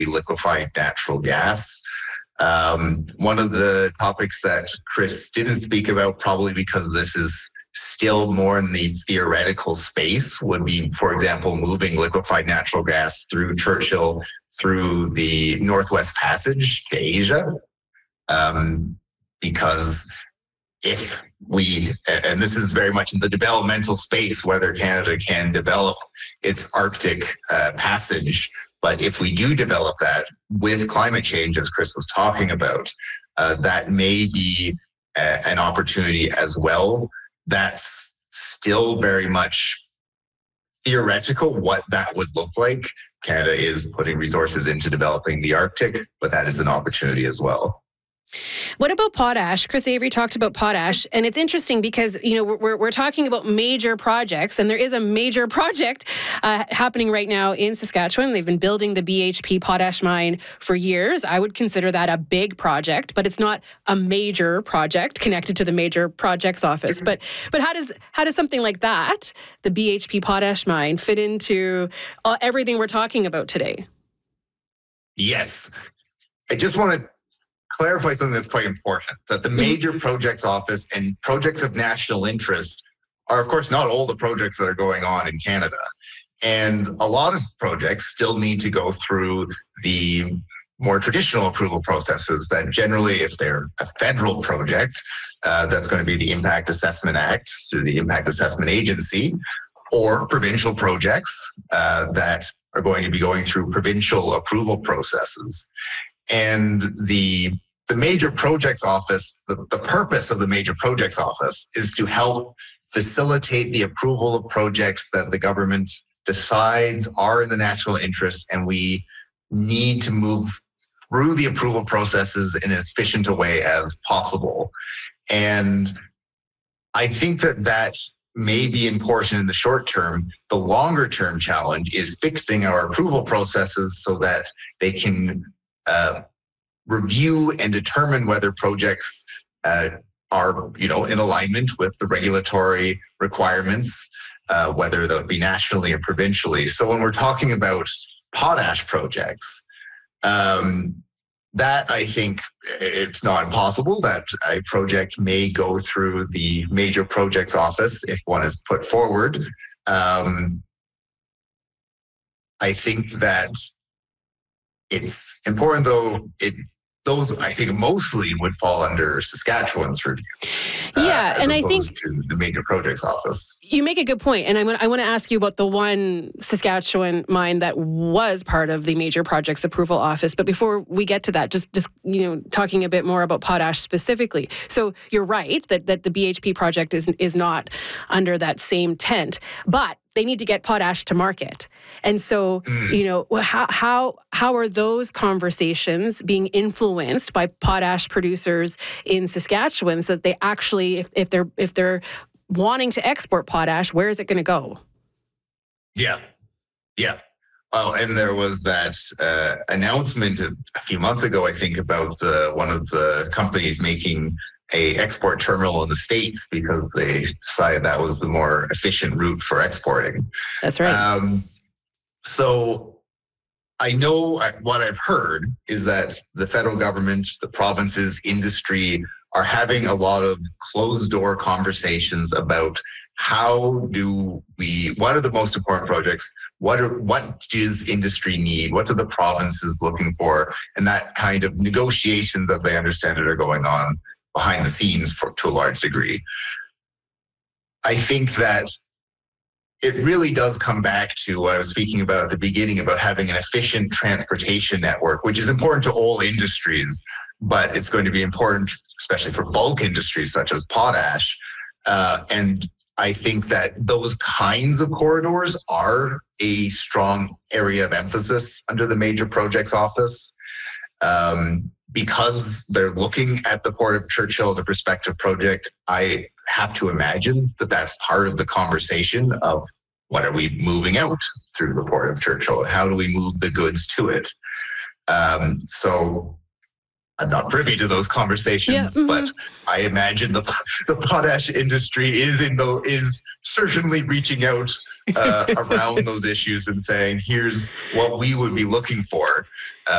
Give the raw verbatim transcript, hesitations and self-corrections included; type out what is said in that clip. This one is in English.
be liquefied natural gas. Um, one of the topics that Chris didn't speak about, probably because this is still more in the theoretical space, would be, for example, moving liquefied natural gas through Churchill, through the Northwest Passage to Asia. Um, because if we, and this is very much in the developmental space, whether Canada can develop its Arctic uh, passage, but if we do develop that with climate change, as Chris was talking about, uh, that may be a, an opportunity as well. That's still very much theoretical, what that would look like. Canada is putting resources into developing the Arctic, but that is an opportunity as well. What about potash? Chris Avery talked about potash, and it's interesting because, you know, we're we're talking about major projects, and there is a major project uh, happening right now in Saskatchewan. They've been building the B H P potash mine for years. I would consider that a big project, but it's not a major project connected to the Major Projects Office. But but how does how does something like that, the B H P potash mine, fit into uh, everything we're talking about today? Yes, I just want to clarify something that's quite important, that the Major Projects Office and projects of national interest are, of course, not all the projects that are going on in Canada. And a lot of projects still need to go through the more traditional approval processes that generally, if they're a federal project, uh, that's going to be the Impact Assessment Act through the Impact Assessment Agency, or provincial projects uh, that are going to be going through provincial approval processes. And the the Major Projects Office, the, the purpose of the Major Projects Office is to help facilitate the approval of projects that the government decides are in the national interest, and we need to move through the approval processes in as efficient a way as possible. And I think that that may be important in the short term. The longer term challenge is fixing our approval processes so that they can Uh, review and determine whether projects uh, are, you know, in alignment with the regulatory requirements, uh, whether that be nationally or provincially. So when we're talking about potash projects, um, that I think it's not impossible that a project may go through the Major Projects Office if one is put forward. Um, I think that it's important, though, it those, I think, mostly would fall under Saskatchewan's review. Yeah, uh, and I think to the Major Projects Office. You make a good point, and I want I want to ask you about the one Saskatchewan mine that was part of the Major Projects Approval Office. But before we get to that, just just you know, talking a bit more about potash specifically. So you're right that that the B H P project is is not under that same tent, but they need to get potash to market. And so, mm. you know, how how how are those conversations being influenced by potash producers in Saskatchewan so that they actually, if, if they're if they're wanting to export potash, where is it going to go? Yeah, yeah. Oh, and there was that uh, announcement a, a few months ago, I think, about the one of the companies making a export terminal in the States because they decided that was the more efficient route for exporting. That's right. Um, so I know what I've heard is that the federal government, the provinces, industry are having a lot of closed door conversations about how do we, what are the most important projects? What are, what does industry need? What are the provinces looking for? And that kind of negotiations, as I understand it, are going on behind the scenes for, to a large degree. I think that it really does come back to what I was speaking about at the beginning about having an efficient transportation network, which is important to all industries, but it's going to be important, especially for bulk industries such as potash. Uh, and I think that those kinds of corridors are a strong area of emphasis under the Major Projects Office. Um, Because they're looking at the Port of Churchill as a prospective project, I have to imagine that that's part of the conversation of what are we moving out through the Port of Churchill? How do we move the goods to it? Um, so I'm not privy to those conversations, yeah, mm-hmm. but I imagine the the potash industry is in the is certainly reaching out uh, around those issues and saying, here's what we would be looking for. Uh,